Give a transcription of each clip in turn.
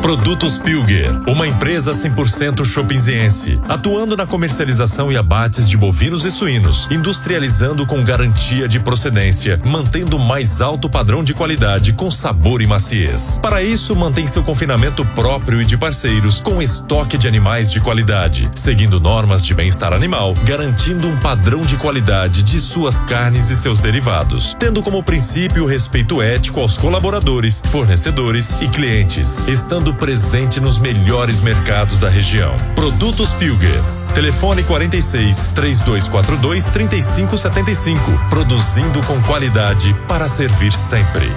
Produtos Pilger, uma empresa 100% chopinziense, atuando na comercialização e abates de bovinos e suínos, industrializando com garantia de procedência, mantendo o mais alto padrão de qualidade com sabor e maciez. Para isso, mantém seu confinamento próprio e de parceiros com estoque de animais de qualidade, seguindo normas de bem-estar animal, garantindo um padrão de qualidade de suas carnes e seus derivados, tendo como princípio o respeito ético aos colaboradores, fornecedores e clientes, estando presente nos melhores mercados da região. Produtos Pilger. Telefone 46 3242 3575. Produzindo com qualidade para servir sempre.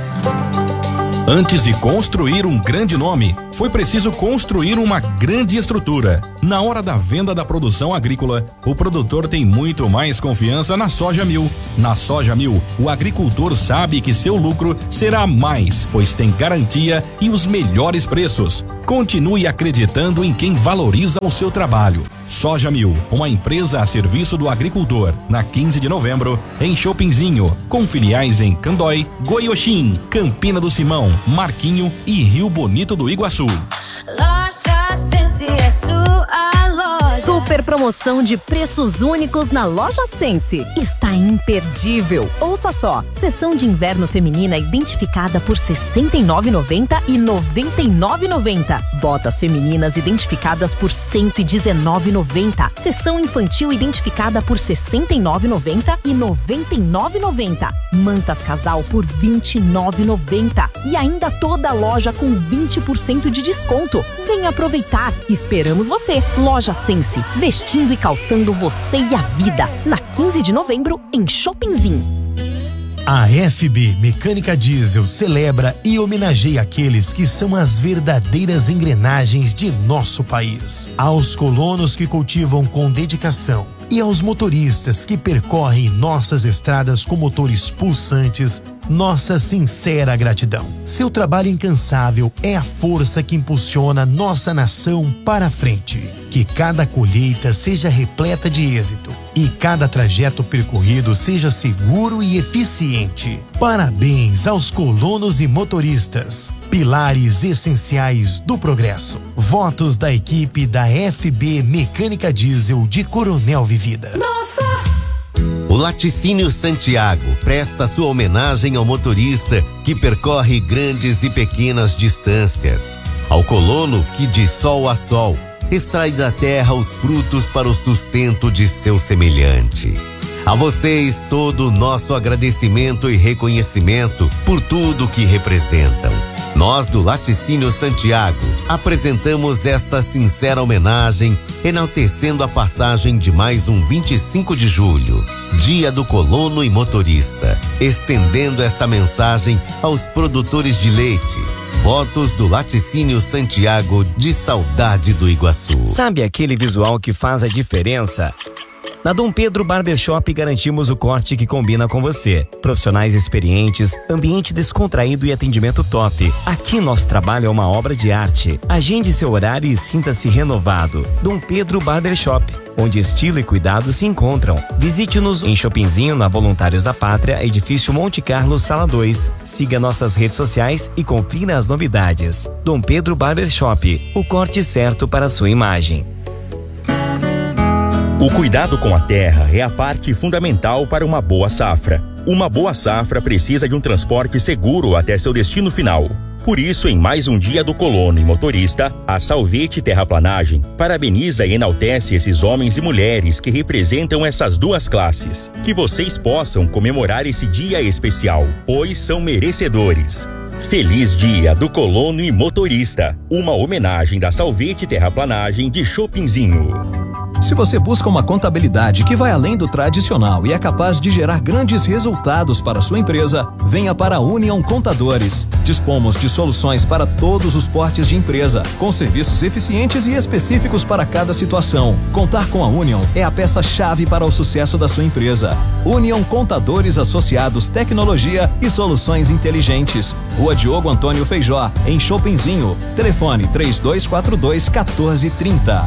Antes de construir um grande nome, foi preciso construir uma grande estrutura. Na hora da venda da produção agrícola, o produtor tem muito mais confiança na Soja Mil. Na Soja Mil, o agricultor sabe que seu lucro será mais, pois tem garantia e os melhores preços. Continue acreditando em quem valoriza o seu trabalho. Soja Mil, uma empresa a serviço do agricultor, na 15 de novembro, em Chopinzinho, com filiais em Candói, Goiôxim, Campina do Simão, Marquinho e Rio Bonito do Iguaçu. Loja Sense é sua loja. Super promoção de preços únicos na Loja Sense. Está imperdível. Ouça só. Seção de inverno feminina identificada por R$ 69,90 e R$ 99,90. Botas femininas identificadas por R$ 119,90. Seção infantil identificada por R$ 69,90 e R$ 99,90. Mantas casal por R$ 29,90. E ainda toda a loja com 20% de desconto. Venha aproveitar. Esperamos você. Loja Sense, vestindo e calçando você e a vida. Na 15 de novembro, em Chopinzinho. A FB Mecânica Diesel celebra e homenageia aqueles que são as verdadeiras engrenagens de nosso país. Aos colonos que cultivam com dedicação e aos motoristas que percorrem nossas estradas com motores pulsantes, nossa sincera gratidão. Seu trabalho incansável é a força que impulsiona nossa nação para a frente. Que cada colheita seja repleta de êxito e cada trajeto percorrido seja seguro e eficiente. Parabéns aos colonos e motoristas, pilares essenciais do progresso. Votos da equipe da FB Mecânica Diesel de Coronel Vivida. Nossa! O Laticínio Santiago presta sua homenagem ao motorista que percorre grandes e pequenas distâncias, ao colono que de sol a sol extrai da terra os frutos para o sustento de seu semelhante. A vocês todo o nosso agradecimento e reconhecimento por tudo que representam. Nós do Laticínio Santiago apresentamos esta sincera homenagem, enaltecendo a passagem de mais um 25 de julho, Dia do Colono e Motorista, estendendo esta mensagem aos produtores de leite. Votos do Laticínio Santiago de Saudade do Iguaçu. Sabe aquele visual que faz a diferença? Na Dom Pedro Barbershop garantimos o corte que combina com você. Profissionais experientes, ambiente descontraído e atendimento top. Aqui nosso trabalho é uma obra de arte. Agende seu horário e sinta-se renovado. Dom Pedro Barbershop, onde estilo e cuidado se encontram. Visite-nos em Chopinzinho, na Voluntários da Pátria, edifício Monte Carlo, sala 2. Siga nossas redes sociais e confira as novidades. Dom Pedro Barbershop, o corte certo para a sua imagem. O cuidado com a terra é a parte fundamental para uma boa safra. Uma boa safra precisa de um transporte seguro até seu destino final. Por isso, em mais um Dia do Colono e Motorista, a Salvete Terraplanagem parabeniza e enaltece esses homens e mulheres que representam essas duas classes. Que vocês possam comemorar esse dia especial, pois são merecedores. Feliz Dia do Colono e Motorista, uma homenagem da Salvete Terraplanagem de Chopinzinho. Se você busca uma contabilidade que vai além do tradicional e é capaz de gerar grandes resultados para a sua empresa, venha para a Union Contadores. Dispomos de soluções para todos os portes de empresa, com serviços eficientes e específicos para cada situação. Contar com a Union é a peça-chave para o sucesso da sua empresa. Union Contadores Associados, Tecnologia e Soluções Inteligentes. Rua Diogo Antônio Feijó, em Chopinzinho. Telefone 3242-1430.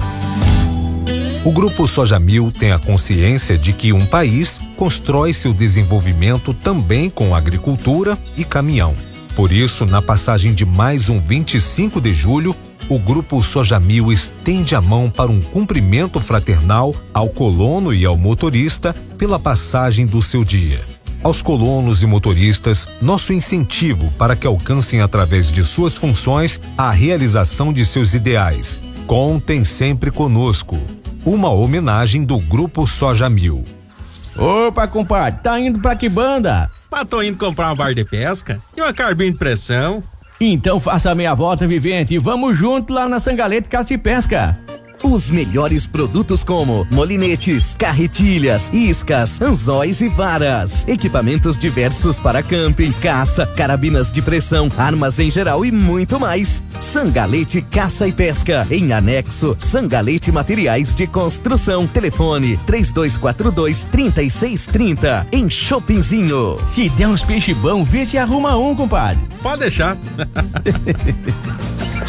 O Grupo Soja Mil tem a consciência de que um país constrói seu desenvolvimento também com agricultura e caminhão. Por isso, na passagem de mais um 25 de julho, o Grupo Sojamil estende a mão para um cumprimento fraternal ao colono e ao motorista pela passagem do seu dia. Aos colonos e motoristas, nosso incentivo para que alcancem através de suas funções a realização de seus ideais. Contem sempre conosco. Uma homenagem do Grupo Sojamil. Opa, compadre, tá indo pra que banda? Tô indo comprar uma barra de pesca e uma carbina de pressão. Então faça a meia volta, Vivente, e vamos junto lá na Sangalete Caça e Pesca. Os melhores produtos como molinetes, carretilhas, iscas, anzóis e varas. Equipamentos diversos para camping, caça, carabinas de pressão, armas em geral e muito mais. Sangalete Caça e Pesca. Em anexo, Sangalete Materiais de Construção. Telefone 3242-3630. Em Shoppingzinho. Se der uns peixe bom, vê se arruma um, compadre. Pode deixar.